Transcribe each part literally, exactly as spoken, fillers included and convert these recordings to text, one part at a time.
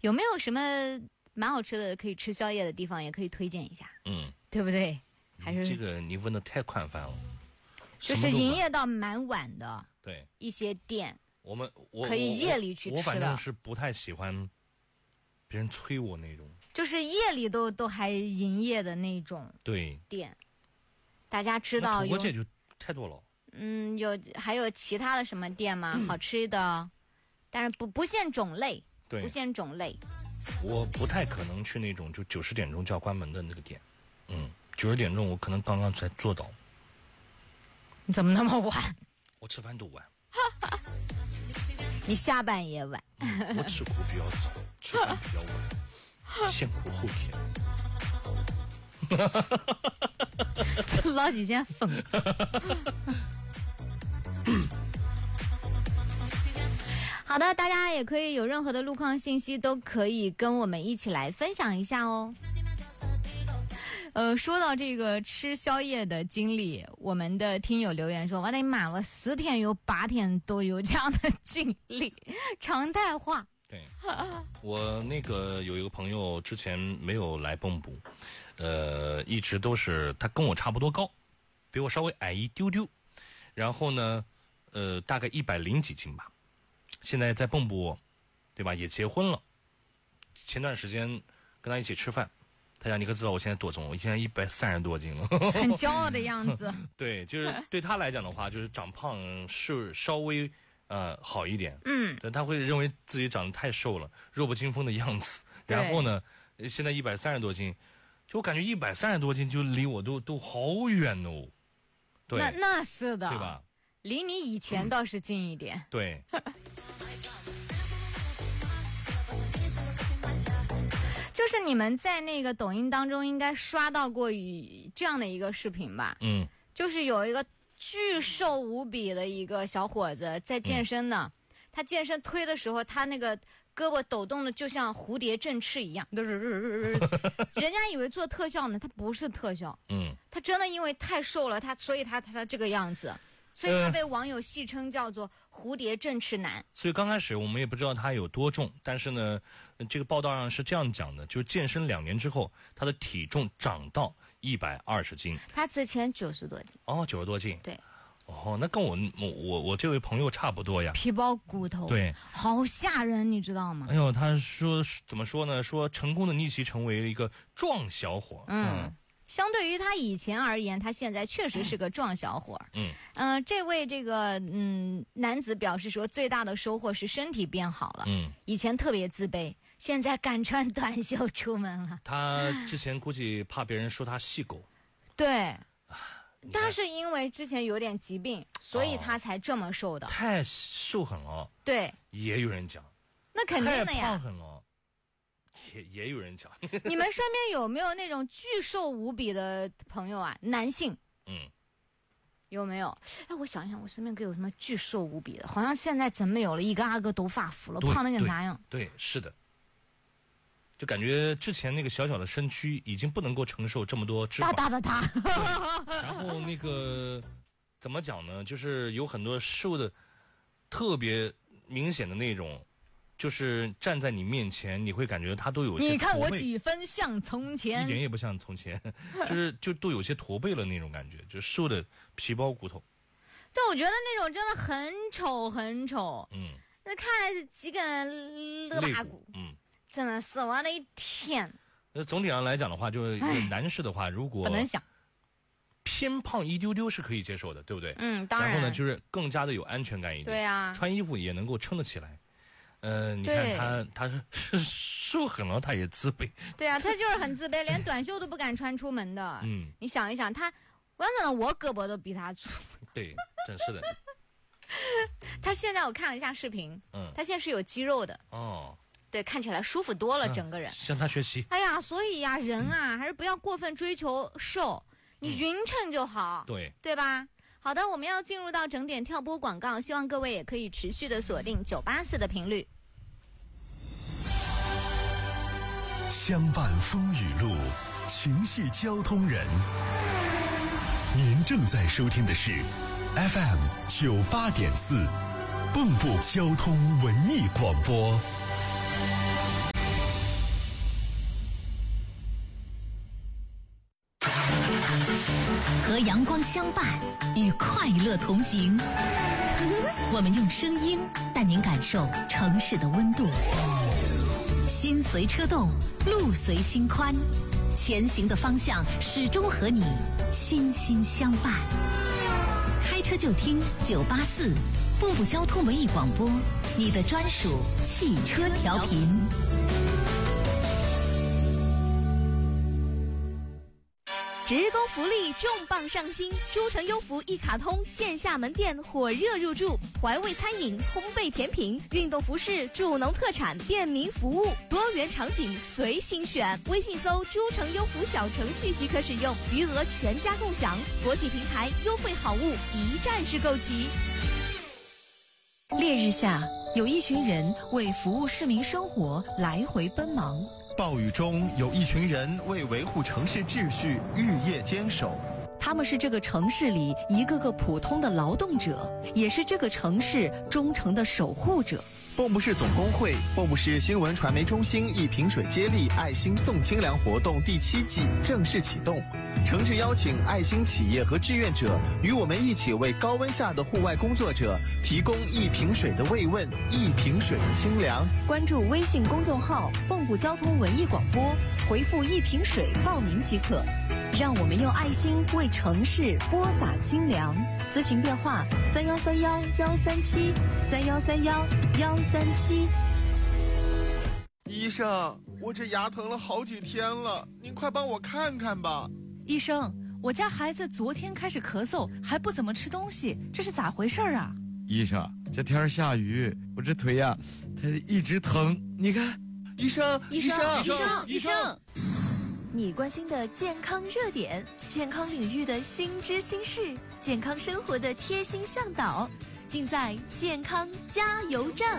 有没有什么蛮好吃的可以吃宵夜的地方，也可以推荐一下？ 嗯， 对不对？还是这个你问的太宽泛了， 就是营业到蛮晚的， 对一些店， 我们我可以夜里去吃的。 我反正是不太喜欢别人催我那种， 就是夜里都都还营业的那种对店。大家知道有火锅界就太多了。 嗯，有还有其他的什么店吗？嗯、好吃的，但是不不限种类， 对， 不限种类。 我不太可能去那种就九十点钟就要关门的那个店，嗯，九十点钟我可能刚刚才做到。 你怎么那么晚？ 我吃饭都晚。 你下班也晚。 嗯、我吃苦比较早，吃饭比较晚，先苦后甜。 这老几先疯。好的，大家也可以有任何的路况信息都可以跟我们一起来分享一下哦。呃，说到这个吃宵夜的经历，我们的听友留言说，我得妈，我十天有八天都有这样的经历，常态化。 对，我那个有一个朋友之前没有来蚌埠，呃，一直都是他跟我差不多高，比我稍微矮一丢丢，然后呢，呃，大概一百零几斤吧。现在在蚌埠，对吧？也结婚了。前段时间跟他一起吃饭，他讲你可知道我现在多重？我现在一百三十多斤了， 很骄傲的样子。 对，就是对他来讲的话，就是长胖是稍微呃好一点。 嗯， 对，他会认为自己长得太瘦了，弱不禁风的样子。然后呢，现在一百三十多斤，就我感觉一百三十多斤就离我都都好远哦。对， 那那是的， 对吧？ 离你以前倒是近一点。 嗯、对。 就是你们在那个抖音当中应该刷到过这样的一个视频吧？ 嗯， 就是有一个巨瘦无比的一个小伙子在健身呢，嗯、他健身推的时候，他那个胳膊抖动的就像蝴蝶振翅一样，人家以为做特效呢，他不是特效， 嗯， 他真的因为太瘦了，他所以他他这个样子。所以他被网友戏称叫做蝴蝶振翅男。 所以刚开始我们也不知道他有多重，但是呢，这个报道上是这样讲的，就是健身两年之后，他的体重长到一百二十斤。 他之前九十多斤。 哦，九十多斤。 对。 哦，那跟我我我我这位朋友差不多呀。 皮包骨头。 对。 好吓人，你知道吗？ 哎呦，他说怎么说呢？说成功的逆袭成为了一个壮小伙。 嗯。嗯，相对于他以前而言，他现在确实是个壮小伙儿。 嗯， 呃，这位这个嗯男子表示说，最大的收获是身体变好了。 嗯， 以前特别自卑，现在敢穿短袖出门了。 他之前估计怕别人说他细狗。 对，他是因为之前有点疾病，所以他才这么瘦的。 哦、太瘦狠了。 对， 也有人讲。 那肯定的呀。 太胖狠了。也也有人讲。 你们身边有没有那种巨瘦无比的朋友啊？男性， 嗯， 有没有？哎，我想想，我身边可有什么巨瘦无比的？好像现在真没有了，一个阿个都发福了，胖的跟啥样？ 对，是的，就感觉之前那个小小的身躯已经不能够承受这么多脂肪， 大大的他。 然后那个怎么讲呢？就是有很多瘦的特别明显的那种。就是站在你面前，你会感觉他都有些你看我几分像从前， 一点也不像从前，就是就都有些驼背了那种感觉，就是瘦的皮包骨头。 对，我觉得那种真的很丑很丑。 嗯， 那看几根肋巴骨， 嗯， 真的是我的一天。 那总体上来讲的话，就是男士的话，如果不能想偏胖一丢丢是可以接受的，对不对？ 嗯，当然。 然后呢，就是更加的有安全感一点。 对啊， 穿衣服也能够撑得起来。呃，你看他，他是是瘦狠了，他也自卑。 对啊，他就是很自卑，连短袖都不敢穿出门的。 嗯， 你想一想，他完整的我胳膊都比他粗。 对，真是的。 他现在我看了一下视频， 嗯， 他现在是有肌肉的。 哦， 对，看起来舒服多了，嗯、整个人。 向他学习。 哎呀，所以呀，人啊，还是不要过分追求瘦，你匀称就好。 嗯、对， 对吧？好的，我们要进入到整点跳播广告，希望各位也可以持续的锁定九八四的频率。 相伴风雨路，情系交通人。您正在收听的是 F M 九八点四，蚌埠交通文艺广播。 和阳光相伴，与快乐同行。我们用声音带您感受城市的温度。心随车动，路随心宽，前行的方向始终和你心心相伴。开车就听九八四，步步交通文艺广播，你的专属汽车调频。 职工福利重磅上新，诸城优福一卡通线下门店火热入驻，怀味餐饮、烘焙甜品、运动服饰、助农特产、便民服务，多元场景随心选。微信搜诸城优福小程序即可使用，余额全家共享。国际平台优惠好物一站式购齐。 烈日下，有一群人为服务市民生活来回奔忙。 暴雨中，有一群人为维护城市秩序日夜坚守。 他们是这个城市里一个个普通的劳动者，也是这个城市忠诚的守护者。 蚌埠市总工会、蚌埠市新闻传媒中心一瓶水接力爱心送清凉活动第七季正式启动，诚挚邀请爱心企业和志愿者与我们一起为高温下的户外工作者提供一瓶水的慰问，一瓶水的清凉。 关注微信公众号蚌埠交通文艺广播，回复一瓶水报名即可。让我们用爱心为城市播撒清凉。咨询电话：三幺三幺幺三七三幺三幺幺三七。 医生，我这牙疼了好几天了，您快帮我看看吧。 医生，我家孩子昨天开始咳嗽，还不怎么吃东西，这是咋回事啊？ 医生，这天下雨，我这腿呀、啊，它一直疼。你看， 医生， 医生，医生， 医生。 你关心的健康热点，健康领域的新知新事，健康生活的贴心向导，尽在健康加油站。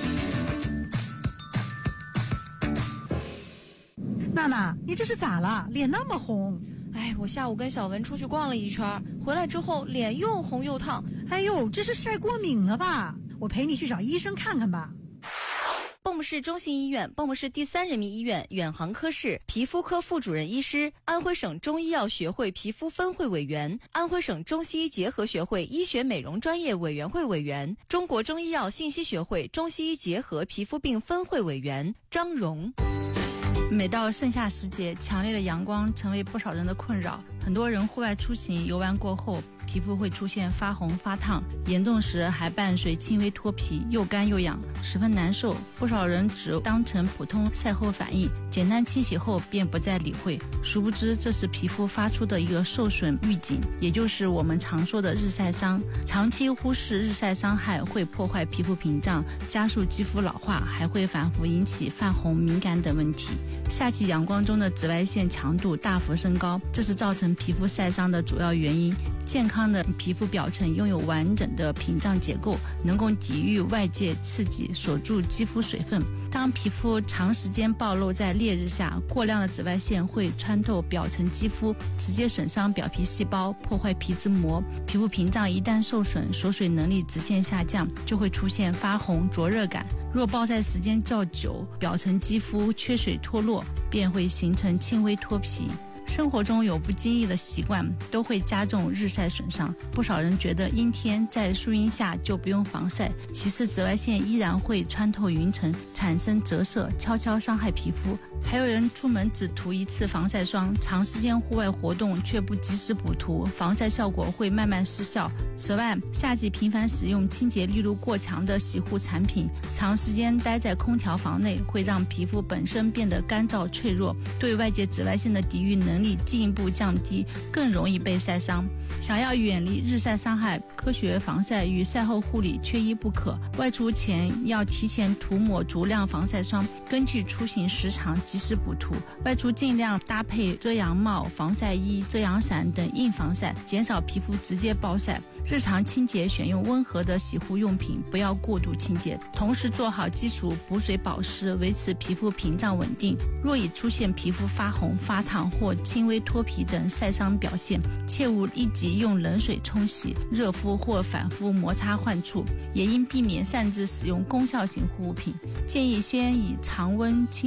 娜娜，你这是咋了？脸那么红。 哎，我下午跟小文出去逛了一圈，回来之后脸又红又烫。 哎呦，这是晒过敏了吧？我陪你去找医生看看吧。 蚌埠市中心医院、蚌埠市第三人民医院远航科室皮肤科副主任医师，安徽省中医药学会皮肤分会委员，安徽省中西医结合学会医学美容专业委员会委员，中国中医药信息学会中西医结合皮肤病分会委员张荣。 每到盛夏时节，强烈的阳光成为不少人的困扰。很多人户外出行游玩过后，皮肤会出现发红发烫，严重时还伴随轻微脱皮，又干又痒，十分难受。不少人只当成普通晒后反应，简单清洗后便不再理会，殊不知这是皮肤发出的一个受损预警，也就是我们常说的日晒伤。长期忽视日晒伤害会破坏皮肤屏障，加速肌肤老化，还会反复引起泛红、敏感等问题。夏季阳光中的紫外线强度大幅升高，这是造成皮肤晒伤的主要原因。健康的皮肤表层拥有完整的屏障结构，能够抵御外界刺激，锁住肌肤水分。当皮肤长时间暴露在烈日下，过量的紫外线会穿透表层肌肤，直接损伤表皮细胞，破坏皮脂膜。皮肤屏障一旦受损，锁水能力直线下降，就会出现发红、灼热感。若暴晒时间较久，表层肌肤缺水脱落，便会形成轻微脱皮。生活中有不经意的习惯，都会加重日晒损伤。不少人觉得阴天在树荫下就不用防晒，其实紫外线依然会穿透云层，产生折射，悄悄伤害皮肤。还有人出门只涂一次防晒霜，长时间户外活动却不及时补涂，防晒效果会慢慢失效。此外，夏季频繁使用清洁力度过强的洗护产品，长时间待在空调房内，会让皮肤本身变得干燥脆弱，对外界紫外线的抵御能力进一步降低，更容易被晒伤。想要远离日晒伤害，科学防晒与晒后护理缺一不可。外出前要提前涂抹足量防晒霜，根据出行时长及时补涂。外出尽量搭配遮阳帽、防晒衣、遮阳伞等硬防晒，减少皮肤直接暴晒。日常清洁选用温和的洗护用品，不要过度清洁，同时做好基础补水保湿，维持皮肤屏障稳定。若已出现皮肤发红、发烫或轻微脱皮等晒伤表现，切勿立即用冷水冲洗、热敷或反复摩擦患处，也应避免擅自使用功效型护肤品。建议先以常温清